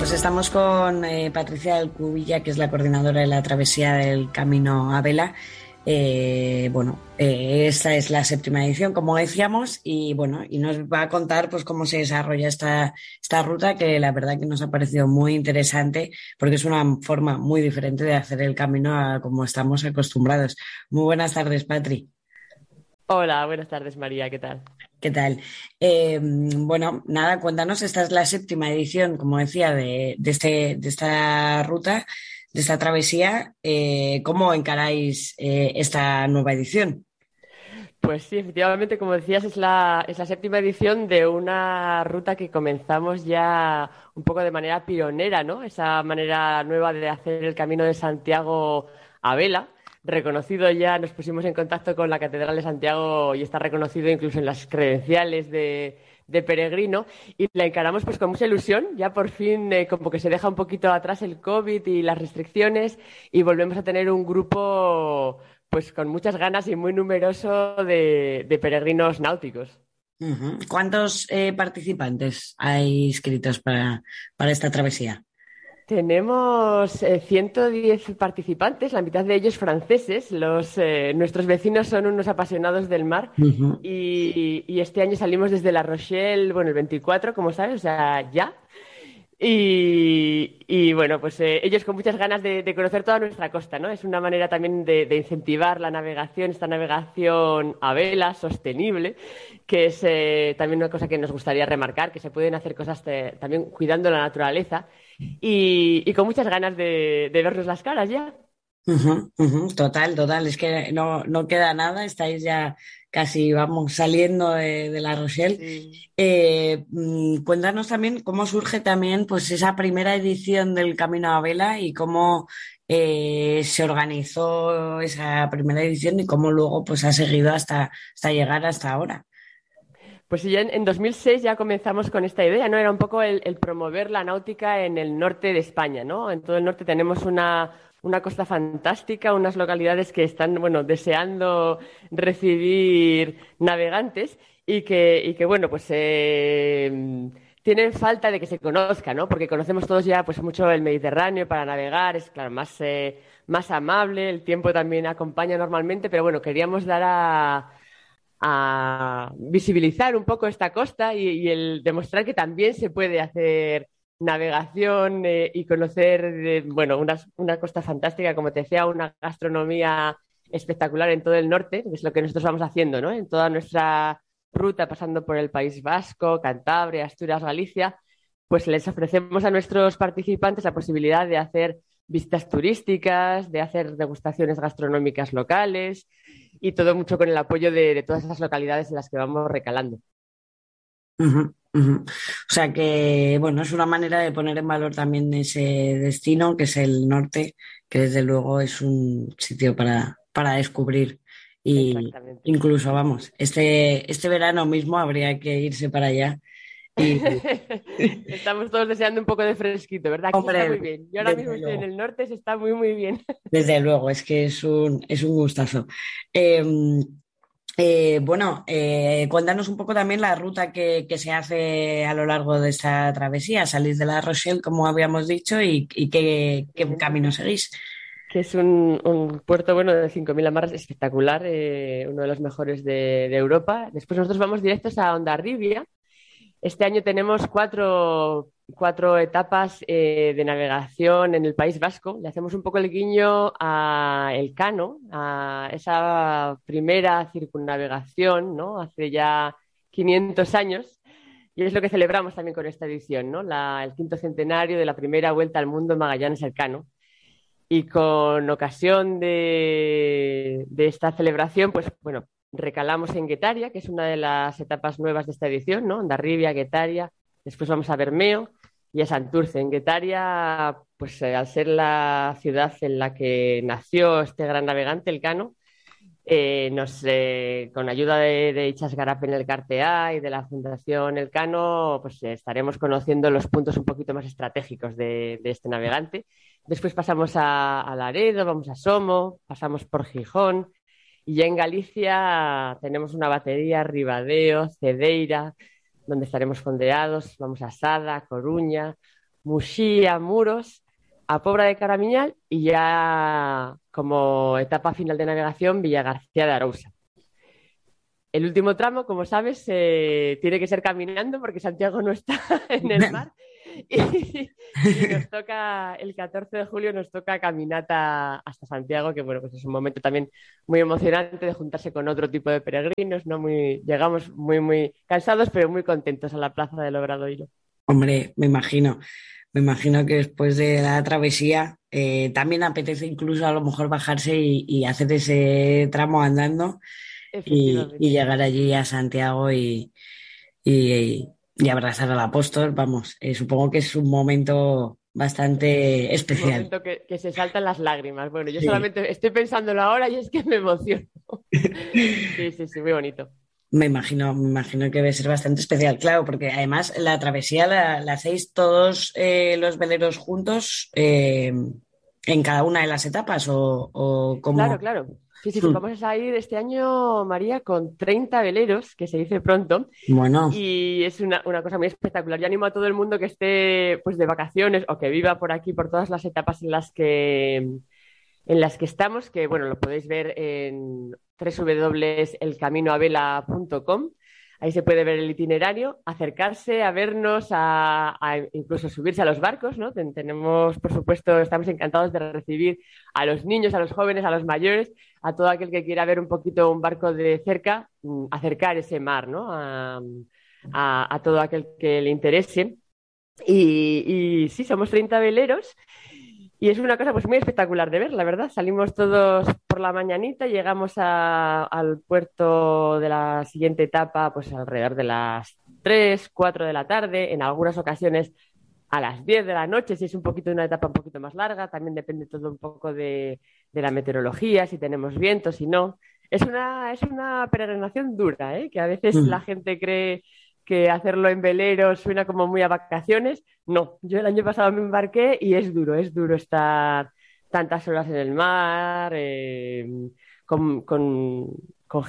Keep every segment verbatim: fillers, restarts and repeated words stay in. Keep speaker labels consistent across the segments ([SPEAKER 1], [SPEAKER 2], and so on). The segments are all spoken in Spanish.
[SPEAKER 1] Pues estamos con eh, Patricia del Cubilla, que es la coordinadora de la travesía del Camino a Vela. Eh, bueno, eh, esta es la séptima edición, como decíamos, y bueno, y nos va a contar pues cómo se desarrolla esta, esta ruta, que la verdad que nos ha parecido muy interesante, porque es una forma muy diferente de hacer el camino a como estamos acostumbrados. Muy buenas tardes, Patri.
[SPEAKER 2] Hola, buenas tardes María, ¿qué tal?
[SPEAKER 1] ¿Qué tal? Eh, bueno, nada, cuéntanos, esta es la séptima edición, como decía, de, de este, de esta ruta, de esta travesía. Eh, ¿cómo encaráis eh, esta nueva edición?
[SPEAKER 2] Pues sí, efectivamente, como decías, es la, es la séptima edición de una ruta que comenzamos ya un poco de manera pionera, ¿no? Esa manera nueva de hacer el Camino de Santiago a vela. Reconocido ya, nos pusimos en contacto con la Catedral de Santiago y está reconocido incluso en las credenciales de, de peregrino y la encaramos pues con mucha ilusión. Ya por fin eh, como que se deja un poquito atrás el COVID y las restricciones y volvemos a tener un grupo pues con muchas ganas y muy numeroso de, de peregrinos náuticos.
[SPEAKER 1] Ujú. ¿Cuántos eh, participantes hay inscritos para, para esta travesía?
[SPEAKER 2] Tenemos eh, ciento diez participantes, la mitad de ellos franceses. Los, eh, nuestros vecinos son unos apasionados del mar
[SPEAKER 1] Ujú.
[SPEAKER 2] y, y este año salimos desde La Rochelle, bueno, el veinticuatro, como sabes, o sea, ya. Y, y, bueno, pues eh, ellos con muchas ganas de, de conocer toda nuestra costa, ¿no? Es una manera también de, de incentivar la navegación, esta navegación a vela, sostenible, que es eh, también una cosa que nos gustaría remarcar, que se pueden hacer cosas te- también cuidando la naturaleza y, y con muchas ganas de, de vernos las caras ya.
[SPEAKER 1] Ujú, ujú. Total, total, es que no, no queda nada, estáis ya casi, vamos, saliendo de, de La Rochelle.
[SPEAKER 2] Sí.
[SPEAKER 1] Eh, mm, cuéntanos también cómo surge también pues esa primera edición del Camino a Vela y cómo eh, se organizó esa primera edición y cómo luego pues ha seguido hasta, hasta llegar hasta ahora.
[SPEAKER 2] Pues sí, ya en, en dos mil seis ya comenzamos con esta idea, ¿no? Era un poco el, el promover la náutica en el norte de España, ¿no? En todo el norte tenemos una, una costa fantástica, unas localidades que están, bueno, deseando recibir navegantes y que, y que bueno, pues eh, tienen falta de que se conozca, ¿no? Porque conocemos todos ya, pues mucho el Mediterráneo para navegar, es claro, más, eh, más amable, el tiempo también acompaña normalmente, pero bueno, queríamos dar a a visibilizar un poco esta costa y, y el demostrar que también se puede hacer navegación eh, y conocer, eh, bueno, una, una costa fantástica, como te decía, una gastronomía espectacular en todo el norte, que es lo que nosotros vamos haciendo, ¿no? En toda nuestra ruta, pasando por el País Vasco, Cantabria, Asturias, Galicia, pues les ofrecemos a nuestros participantes la posibilidad de hacer visitas turísticas, de hacer degustaciones gastronómicas locales y todo mucho con el apoyo de, de todas esas localidades en las que vamos recalando.
[SPEAKER 1] Ujú, ujú. O sea que, bueno, es una manera de poner en valor también ese destino, que es el norte, que desde luego es un sitio para, para descubrir. Y
[SPEAKER 2] Exactamente.
[SPEAKER 1] incluso, vamos, este, este verano mismo habría que irse para allá. Y,
[SPEAKER 2] Estamos todos deseando un poco de fresquito, ¿verdad? Aquí se está
[SPEAKER 1] hombre,
[SPEAKER 2] muy bien. Yo ahora mismo
[SPEAKER 1] desde
[SPEAKER 2] estoy en
[SPEAKER 1] luego.
[SPEAKER 2] el norte, se está muy, muy bien.
[SPEAKER 1] Desde luego, es que es un, es un gustazo. Eh, eh, bueno, eh, cuéntanos un poco también la ruta que, que se hace a lo largo de esta travesía. Salís de La Rochelle, como habíamos dicho, y, y qué, qué camino seguís.
[SPEAKER 2] Que es un, un puerto bueno de cinco mil amarras espectacular, eh, uno de los mejores de, de Europa. Después nosotros vamos directos a Hondarribia. Este año tenemos cuatro, cuatro etapas eh, de navegación en el País Vasco. Le hacemos un poco el guiño a Elcano, a esa primera circunnavegación, ¿no? Hace ya quinientos años. Y es lo que celebramos también con esta edición, ¿no? La- el quinto centenario de la primera vuelta al mundo en Magallanes Elcano. Y con ocasión de, de esta celebración, pues bueno, recalamos en Guetaria, que es una de las etapas nuevas de esta edición, ¿no? Ondarribia, Guetaria, después vamos a Bermeo y a Santurce. En Guetaria, pues eh, al ser la ciudad en la que nació este gran navegante, Elcano, eh, nos, eh, con ayuda de, de Ichas Garapen el Cartea y de la Fundación Elcano, pues eh, estaremos conociendo los puntos un poquito más estratégicos de, de este navegante. Después pasamos a, a Laredo, vamos a Somo, pasamos por Gijón y ya en Galicia tenemos una batería, Ribadeo, Cedeira, donde estaremos fondeados, vamos a Sada, Coruña, Muxía, Muros, a Pobra de Caramiñal y ya como etapa final de navegación Villagarcía de Arousa. El último tramo, como sabes, eh, tiene que ser caminando porque Santiago no está en el mar y, y nos toca, el catorce de julio nos toca caminata hasta Santiago, que bueno, pues es un momento también muy emocionante de juntarse con otro tipo de peregrinos, ¿no? Muy, llegamos muy, muy cansados, pero muy contentos a la Plaza del Obradoiro.
[SPEAKER 1] Hombre, me imagino, me imagino que después de la travesía eh, también apetece incluso a lo mejor bajarse y, y hacer ese tramo andando y, y
[SPEAKER 2] Efectivamente.
[SPEAKER 1] llegar allí a Santiago y, y, y abrazar al apóstol. Vamos, eh, supongo que es un momento bastante
[SPEAKER 2] Un
[SPEAKER 1] especial.
[SPEAKER 2] momento que, que se saltan las lágrimas. Bueno, yo
[SPEAKER 1] Sí.
[SPEAKER 2] solamente estoy pensándolo ahora y es que me emociono. Sí, sí, sí, muy bonito.
[SPEAKER 1] Me imagino, me imagino que debe ser bastante especial, claro, porque además la travesía la, la hacéis todos eh, los veleros juntos eh, en cada una de las etapas o, o
[SPEAKER 2] Claro,
[SPEAKER 1] como...
[SPEAKER 2] claro. Sí, sí, sí.
[SPEAKER 1] Hmm.
[SPEAKER 2] Vamos a ir este año, María, con treinta veleros, que se dice pronto,
[SPEAKER 1] Bueno,
[SPEAKER 2] y es una, una cosa muy espectacular. Yo animo a todo el mundo que esté pues de vacaciones o que viva por aquí, por todas las etapas en las que, en las que estamos, que bueno, lo podéis ver en doble u doble u doble u punto el camino a vela punto com. Ahí se puede ver el itinerario, acercarse a vernos, a, a incluso subirse a los barcos, ¿no? Ten- tenemos, por supuesto, estamos encantados de recibir a los niños, a los jóvenes, a los mayores, a todo aquel que quiera ver un poquito un barco de cerca, mm, acercar ese mar, ¿no? A, a- a todo aquel que le interese. Y, y sí, somos treinta veleros y es una cosa pues muy espectacular de ver, la verdad. Salimos todos por la mañanita, llegamos a- al puerto de la siguiente etapa pues alrededor de las tres cuatro de la tarde, en algunas ocasiones a las diez de la noche, si es un poquito una etapa un poquito más larga, también depende todo un poco de, de la meteorología, si tenemos viento, si no. Es una, es una peregrinación dura, ¿eh? Que a veces la
[SPEAKER 1] mm,
[SPEAKER 2] gente cree que hacerlo en velero suena como muy a vacaciones. No, yo el año pasado me embarqué y es duro, es duro estar tantas horas en el mar, eh, con, con- con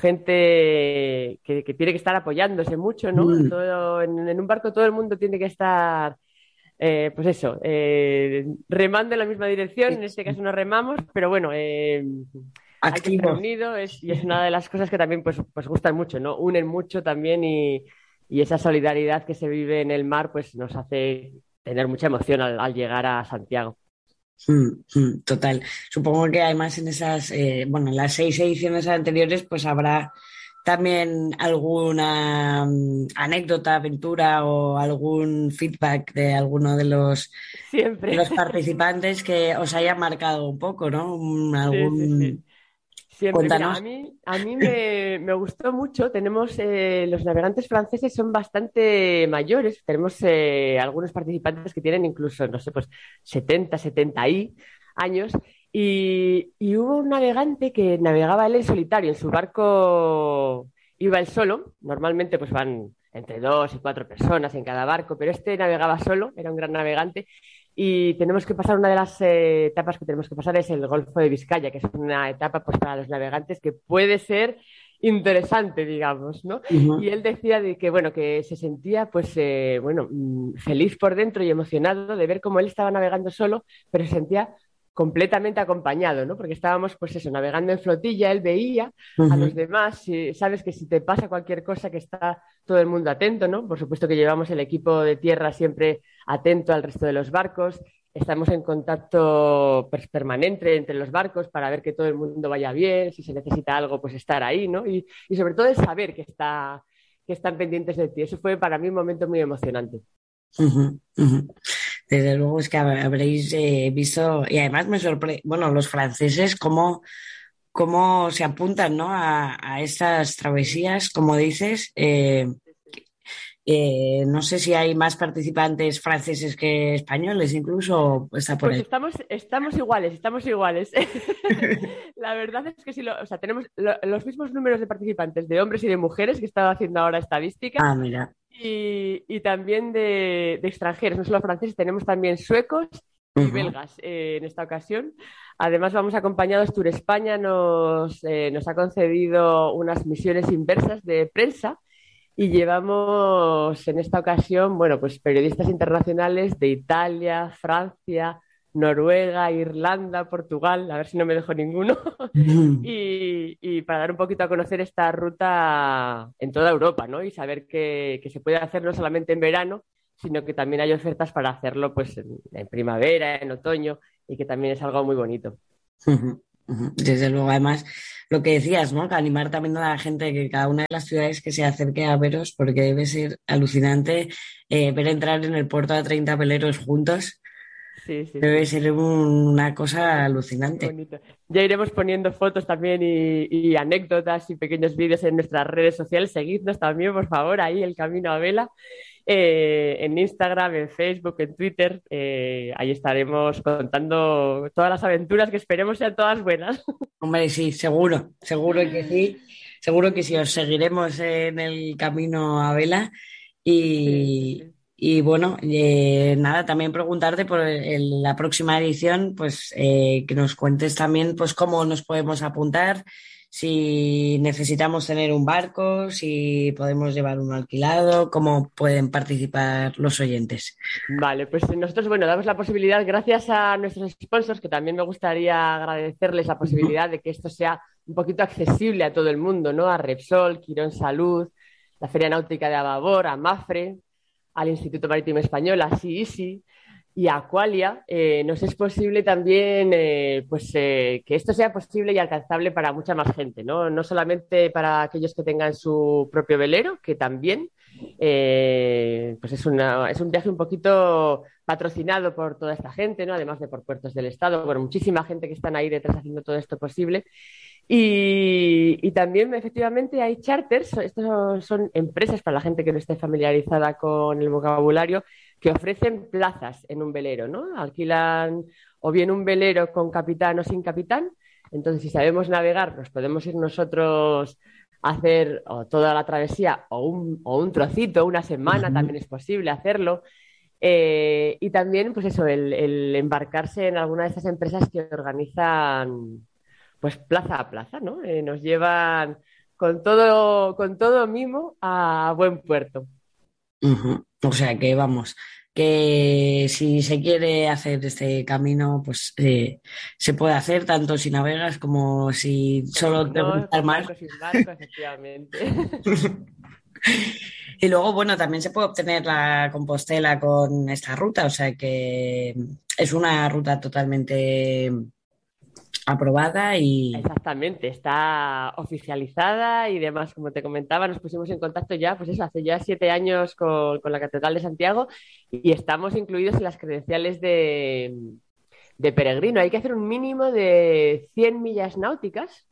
[SPEAKER 2] gente que, que tiene que estar apoyándose mucho, ¿no?
[SPEAKER 1] mm,
[SPEAKER 2] Todo, en, en un barco todo el mundo tiene que estar eh, pues eso, eh, remando en la misma dirección, en este caso no remamos, pero bueno, eh, hay que estar
[SPEAKER 1] activo.
[SPEAKER 2] unido es, y es una de las cosas que también pues, pues gustan mucho, ¿no? Unen mucho también y, y esa solidaridad que se vive en el mar pues nos hace tener mucha emoción al, al llegar a Santiago.
[SPEAKER 1] Mm, mm, total. Supongo que además en esas, eh, bueno, en las seis ediciones anteriores, pues habrá también alguna mm, anécdota, aventura o algún feedback de alguno de los, de
[SPEAKER 2] Siempre.
[SPEAKER 1] los participantes que os haya marcado un poco, ¿no? Un-
[SPEAKER 2] Sí, sí, sí.
[SPEAKER 1] algún,
[SPEAKER 2] Siempre, mira, a
[SPEAKER 1] cuéntanos.
[SPEAKER 2] mí, a mí me, me gustó mucho. Tenemos, eh, los navegantes franceses son bastante mayores. Tenemos eh, algunos participantes que tienen incluso, no sé, pues setenta setenta y años. Y, y hubo un navegante que navegaba él en solitario, en su barco iba él solo. Normalmente pues van entre dos y cuatro personas en cada barco, pero este navegaba solo, era un gran navegante y tenemos que pasar una de las eh, etapas que tenemos que pasar es el Golfo de Vizcaya, que es una etapa pues, para los navegantes que puede ser interesante, digamos, ¿no? Y
[SPEAKER 1] Ujú,
[SPEAKER 2] él decía de que, bueno, que se sentía, pues, eh, bueno, mm, feliz por dentro y emocionado de ver cómo él estaba navegando solo, pero se sentía completamente acompañado, ¿no? Porque estábamos, pues eso, navegando en flotilla, él veía a los
[SPEAKER 1] ujú.
[SPEAKER 2] demás, y sabes que si te pasa cualquier cosa que está todo el mundo atento, ¿no? Por supuesto que llevamos el equipo de tierra siempre atento al resto de los barcos. Estamos en contacto pues, permanente entre los barcos para ver que todo el mundo vaya bien, si se necesita algo, pues estar ahí, ¿no? Y, y sobre todo el saber que, está, que están pendientes de ti. Eso fue para mí un momento muy emocionante.
[SPEAKER 1] Ujú, ujú. Desde luego es que hab- habréis eh, visto, y además me sorprende, bueno, los franceses, cómo, cómo se apuntan, ¿no? a, a estas travesías, como dices. Eh, eh, no sé si hay más participantes franceses que españoles, incluso o está por
[SPEAKER 2] Pues
[SPEAKER 1] ahí.
[SPEAKER 2] estamos, estamos iguales, estamos iguales. La verdad es que sí, lo, o sea, tenemos lo, los mismos números de participantes de hombres y de mujeres que estaba haciendo ahora estadística
[SPEAKER 1] Ah, mira.
[SPEAKER 2] y, y también de, de, extranjeros, no solo franceses, tenemos también suecos y
[SPEAKER 1] Ujú,
[SPEAKER 2] belgas eh, en esta ocasión. Además, vamos acompañados, Tour España nos, eh, nos ha concedido unas misiones inversas de prensa Y llevamos en esta ocasión, bueno, pues periodistas internacionales de Italia, Francia, Noruega, Irlanda, Portugal, a ver si no me dejo ninguno, y, y para dar un poquito a conocer esta ruta en toda Europa, ¿no? Y saber que, que se puede hacer no solamente en verano, sino que también hay ofertas para hacerlo pues en, en primavera, en otoño, y que también es algo muy bonito.
[SPEAKER 1] Ujú, ujú. Desde luego, además, lo que decías, ¿no? Que animar también a la gente que cada una de las ciudades que se acerque a veros, porque debe ser alucinante eh, ver entrar en el puerto a treinta veleros juntos.
[SPEAKER 2] Sí, sí,
[SPEAKER 1] Debe
[SPEAKER 2] sí.
[SPEAKER 1] ser un- una cosa
[SPEAKER 2] Muy
[SPEAKER 1] alucinante.
[SPEAKER 2] bonito. Ya iremos poniendo fotos también y, y anécdotas y pequeños vídeos en nuestras redes sociales. Seguidnos también, por favor, ahí el Camino a Vela, eh, en Instagram, en Facebook, en Twitter. Eh, ahí estaremos contando todas las aventuras que esperemos sean todas buenas.
[SPEAKER 1] Hombre, sí, seguro, seguro que sí. Seguro que sí, os seguiremos en el camino a vela.
[SPEAKER 2] Sí, sí,
[SPEAKER 1] Y,
[SPEAKER 2] sí.
[SPEAKER 1] y bueno, eh, nada, también preguntarte por el- la próxima edición, pues eh, que nos cuentes también pues cómo nos podemos apuntar, si necesitamos tener un barco, si podemos llevar uno alquilado, cómo pueden participar los oyentes.
[SPEAKER 2] Vale, pues nosotros, bueno, damos la posibilidad, gracias a nuestros sponsors, que también me gustaría agradecerles la
[SPEAKER 1] Ujú,
[SPEAKER 2] posibilidad de que esto sea un poquito accesible a todo el mundo, ¿no? A Repsol, Quirón Salud, la Feria Náutica de Ababor, a Mafre, al Instituto Marítimo Español, a SIISI y a Aqualia. Eh, nos es posible también eh, pues, eh, que esto sea posible y alcanzable para mucha más gente, ¿no? No solamente para aquellos que tengan su propio velero, que también eh, pues es, una, es un viaje un poquito patrocinado por toda esta gente, ¿no? Además de por Puertos del Estado, bueno, muchísima gente que están ahí detrás haciendo todo esto posible. Y, y también, efectivamente, hay charters, estos son empresas para la gente que no esté familiarizada con el vocabulario, que ofrecen plazas en un velero, ¿no? Alquilan o bien un velero con capitán o sin capitán. Entonces, si sabemos navegar, nos podemos ir nosotros a hacer o toda la travesía o un, o un trocito, una semana,
[SPEAKER 1] ujú,
[SPEAKER 2] también es posible hacerlo. Eh, y también, pues eso, el, el embarcarse en alguna de estas empresas que organizan pues plaza a plaza, ¿no? Eh, nos llevan con todo, con todo mimo a buen puerto.
[SPEAKER 1] ujú. O sea que vamos, que si se quiere hacer este camino, pues eh, se puede hacer tanto si navegas como si
[SPEAKER 2] Como si
[SPEAKER 1] solo te
[SPEAKER 2] no,
[SPEAKER 1] gusta el
[SPEAKER 2] con
[SPEAKER 1] mar.
[SPEAKER 2] barco, sin barco, efectivamente.
[SPEAKER 1] Y luego, bueno, también se puede obtener la Compostela con esta ruta, o sea que es una ruta totalmente aprobada y...
[SPEAKER 2] Exactamente, está oficializada y demás, como te comentaba, nos pusimos en contacto ya, pues eso, hace ya siete años con, con la Catedral de Santiago y estamos incluidos en las credenciales de, de peregrino. Hay que hacer un mínimo de cien millas náuticas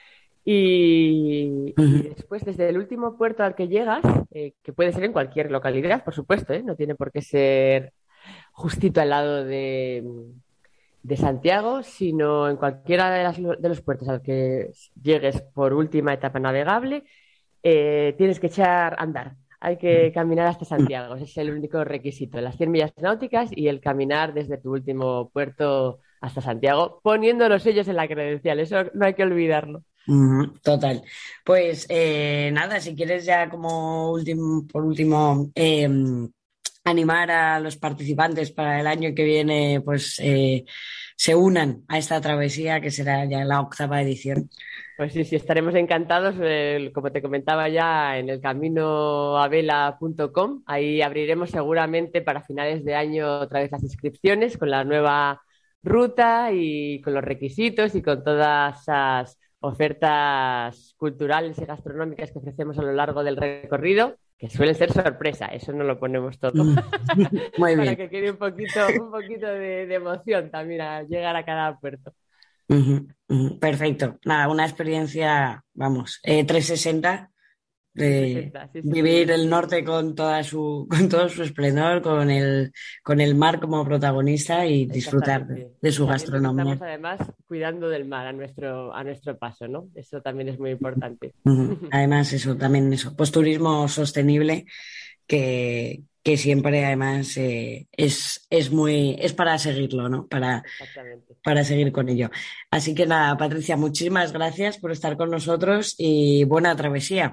[SPEAKER 2] y, y
[SPEAKER 1] Ujú,
[SPEAKER 2] después desde el último puerto al que llegas, eh, que puede ser en cualquier localidad, por supuesto, ¿eh? No tiene por qué ser justito al lado de, de Santiago, sino en cualquiera de, las- de los puertos al que llegues por última etapa navegable, eh, tienes que echar andar. Hay que caminar hasta Santiago, ese es el único requisito, las cien millas náuticas y el caminar desde tu último puerto hasta Santiago, poniendo los sellos en la credencial, eso no hay que olvidarlo.
[SPEAKER 1] ujú, total. Pues eh, nada, si quieres ya como último, por último, eh, animar a los participantes para el año que viene, pues eh, se unan a esta travesía que será ya la octava edición.
[SPEAKER 2] Pues sí, sí, estaremos encantados, eh, como te comentaba ya, en el camino a vela punto com. Ahí abriremos seguramente para finales de año otra vez las inscripciones con la nueva ruta y con los requisitos y con todas esas ofertas culturales y gastronómicas que ofrecemos a lo largo del recorrido, que suelen ser sorpresa, eso no lo ponemos todo,
[SPEAKER 1] Mm, muy
[SPEAKER 2] para
[SPEAKER 1] bien.
[SPEAKER 2] que quede un poquito, un poquito de, de emoción también al llegar a cada puerto.
[SPEAKER 1] Ujú, ujú, perfecto. Nada, una experiencia, vamos, eh, trescientos sesenta de
[SPEAKER 2] trescientos sesenta, sí, sí,
[SPEAKER 1] vivir
[SPEAKER 2] sí.
[SPEAKER 1] el norte con toda su, con todo su esplendor, con el, con el mar como protagonista y disfrutar de,
[SPEAKER 2] Exactamente.
[SPEAKER 1] de
[SPEAKER 2] Y
[SPEAKER 1] su
[SPEAKER 2] sabiendo que
[SPEAKER 1] gastronomía.
[SPEAKER 2] estamos además cuidando del mar a nuestro, a nuestro paso, ¿no? Eso también es muy importante.
[SPEAKER 1] Ujú. Además, eso, también eso, pues turismo sostenible que, que siempre además eh, es, es muy, es para seguirlo, ¿no? Para,
[SPEAKER 2] Exactamente.
[SPEAKER 1] para seguir con ello. Así que nada, Patricia, muchísimas gracias por estar con nosotros y buena travesía.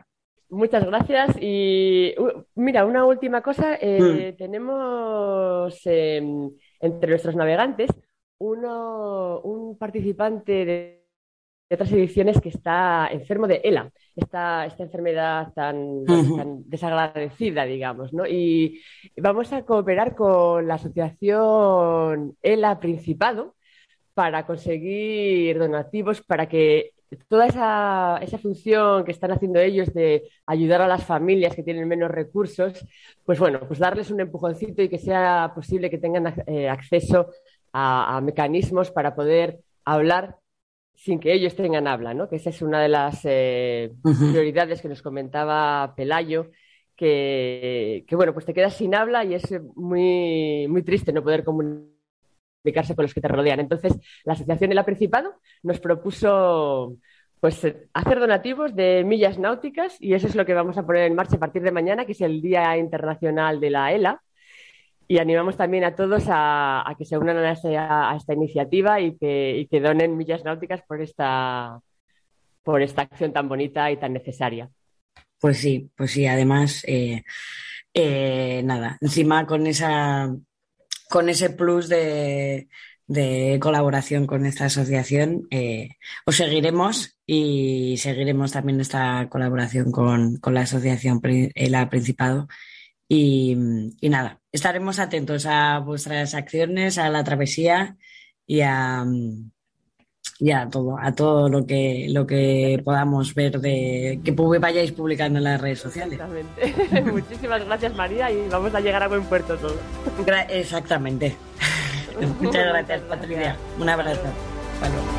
[SPEAKER 2] Muchas gracias. Y uh, mira, una última cosa.
[SPEAKER 1] Mm,
[SPEAKER 2] Eh, tenemos eh, entre nuestros navegantes uno, un participante de, de otras ediciones que está enfermo de ELA, esta, esta enfermedad tan, bueno,
[SPEAKER 1] ujú.
[SPEAKER 2] tan desagradecida, digamos, ¿no? Y vamos a cooperar con la asociación ELA Principado para conseguir donativos para que toda esa, esa función que están haciendo ellos de ayudar a las familias que tienen menos recursos, pues bueno, pues darles un empujoncito y que sea posible que tengan eh, acceso a, a mecanismos para poder hablar sin que ellos tengan habla, ¿no? Que esa es una de las eh,
[SPEAKER 1] Ujú.
[SPEAKER 2] prioridades que nos comentaba Pelayo, que, que, bueno, pues te quedas sin habla y es muy, muy triste no poder comunicarse con los que te rodean. Entonces, la Asociación El Ha Principado nos propuso pues hacer donativos de millas náuticas y eso es lo que vamos a poner en marcha a partir de mañana, que es el Día Internacional de la ELA. Y animamos también a todos a, a que se unan a, ese- a esta iniciativa y que, y que donen millas náuticas por esta, por esta acción tan bonita y tan necesaria.
[SPEAKER 1] Pues sí, pues sí, además, eh, eh, nada, encima con esa, con ese plus de, de colaboración con esta asociación, eh, os seguiremos y seguiremos también esta colaboración con, con la asociación Pri- El Ha Principado. Y, y nada, estaremos atentos a vuestras acciones, a la travesía y a, y a todo, a todo lo que, lo que podamos ver de que pub- vayáis publicando en las redes sociales.
[SPEAKER 2] Exactamente. Muchísimas gracias, María, y vamos a llegar a buen puerto todos.
[SPEAKER 1] Gra- exactamente. Muchas gracias,
[SPEAKER 2] Muchas
[SPEAKER 1] Patricia.
[SPEAKER 2] gracias.
[SPEAKER 1] Un
[SPEAKER 2] Hasta
[SPEAKER 1] abrazo.
[SPEAKER 2] luego.
[SPEAKER 1] Hasta luego.